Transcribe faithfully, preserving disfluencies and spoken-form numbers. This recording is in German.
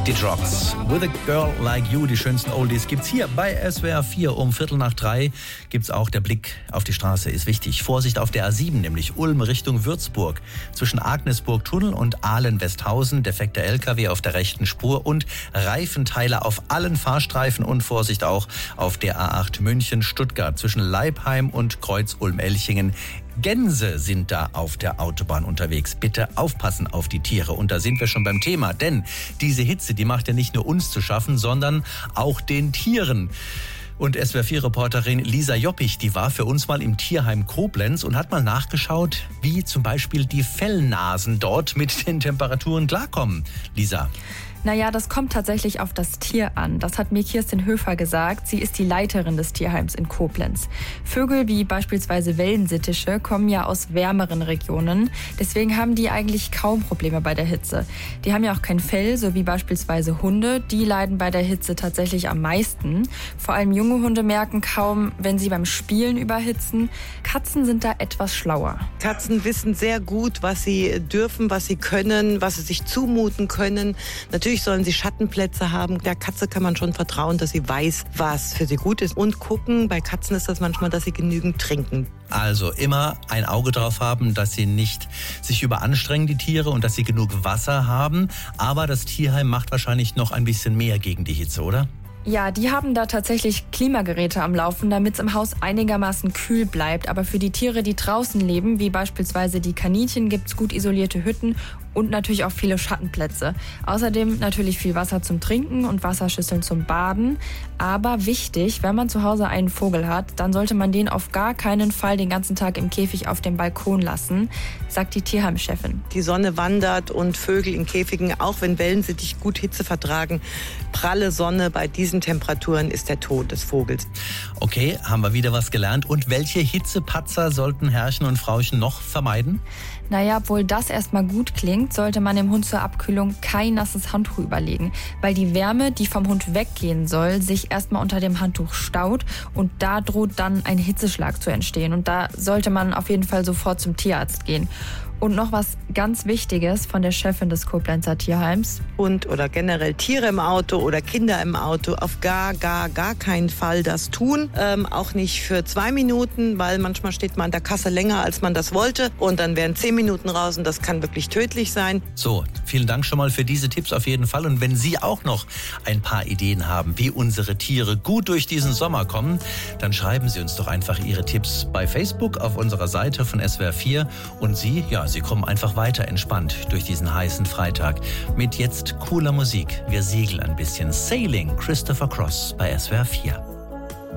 Die Drogs. With a Girl Like You, die schönsten Oldies gibt's hier bei S W R vier. Um Viertel nach drei gibt's auch der Blick auf die Straße, ist wichtig. Vorsicht auf der A sieben, nämlich Ulm Richtung Würzburg. Zwischen Agnesburg-Tunnel und Ahlen-Westhausen, defekter L K W auf der rechten Spur und Reifenteile auf allen Fahrstreifen und Vorsicht auch auf der A acht München-Stuttgart zwischen Leipheim und Kreuz-Ulm-Elchingen. Gänse sind da auf der Autobahn unterwegs. Bitte aufpassen auf die Tiere. Und da sind wir schon beim Thema. Denn diese Hitze, die macht ja nicht nur uns zu schaffen, sondern auch den Tieren. Und S W R vier Reporterin Lisa Joppich, die war für uns mal im Tierheim Koblenz und hat mal nachgeschaut, wie zum Beispiel die Fellnasen dort mit den Temperaturen klarkommen. Lisa. Naja, das kommt tatsächlich auf das Tier an. Das hat mir Kirsten Höfer gesagt. Sie ist die Leiterin des Tierheims in Koblenz. Vögel wie beispielsweise Wellensittiche kommen ja aus wärmeren Regionen. Deswegen haben die eigentlich kaum Probleme bei der Hitze. Die haben ja auch kein Fell, so wie beispielsweise Hunde. Die leiden bei der Hitze tatsächlich am meisten. Vor allem junge Hunde merken kaum, wenn sie beim Spielen überhitzen. Katzen sind da etwas schlauer. Katzen wissen sehr gut, was sie dürfen, was sie können, was sie sich zumuten können. Natürlich Natürlich sollen sie Schattenplätze haben. Der Katze kann man schon vertrauen, dass sie weiß, was für sie gut ist. Und gucken, bei Katzen ist das manchmal, dass sie genügend trinken. Also immer ein Auge drauf haben, dass sie nicht sich überanstrengen, die Tiere, und dass sie genug Wasser haben. Aber das Tierheim macht wahrscheinlich noch ein bisschen mehr gegen die Hitze, oder? Ja, die haben da tatsächlich Klimageräte am Laufen, damit es im Haus einigermaßen kühl bleibt. Aber für die Tiere, die draußen leben, wie beispielsweise die Kaninchen, gibt's gut isolierte Hütten und natürlich auch viele Schattenplätze. Außerdem natürlich viel Wasser zum Trinken und Wasserschüsseln zum Baden. Aber wichtig, wenn man zu Hause einen Vogel hat, dann sollte man den auf gar keinen Fall den ganzen Tag im Käfig auf dem Balkon lassen, sagt die Tierheimchefin. Die Sonne wandert und Vögel in Käfigen, auch wenn Wellensittich gut Hitze vertragen, pralle Sonne bei diesen Temperaturen ist der Tod des Vogels. Okay, haben wir wieder was gelernt. Und welche Hitzepatzer sollten Herrchen und Frauchen noch vermeiden? Naja, obwohl das erstmal gut klingt, sollte man dem Hund zur Abkühlung kein nasses Handtuch überlegen, weil die Wärme, die vom Hund weggehen soll, sich erstmal unter dem Handtuch staut und da droht dann ein Hitzeschlag zu entstehen. Und da sollte man auf jeden Fall sofort zum Tierarzt gehen. Und noch was ganz Wichtiges von der Chefin des Koblenzer Tierheims. Hund oder generell Tiere im Auto oder Kinder im Auto auf gar, gar, gar keinen Fall das tun. Ähm, auch nicht für zwei Minuten, weil manchmal steht man an der Kasse länger, als man das wollte. Und dann wären zehn Minuten raus und das kann wirklich tödlich sein. So, vielen Dank schon mal für diese Tipps auf jeden Fall. Und wenn Sie auch noch ein paar Ideen haben, wie unsere Tiere gut durch diesen Sommer kommen, dann schreiben Sie uns doch einfach Ihre Tipps bei Facebook auf unserer Seite von S W R vier. Und Sie, ja, Sie kommen einfach weiter entspannt durch diesen heißen Freitag mit jetzt cooler Musik. Wir segeln ein bisschen. Sailing, Christopher Cross bei S W R vier.